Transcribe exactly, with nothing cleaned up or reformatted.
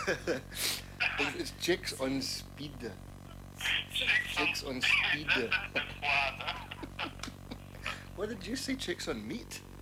It's chicks on speed. Chicks Chicks on on speed. That's one. What did you say? Chicks on meat?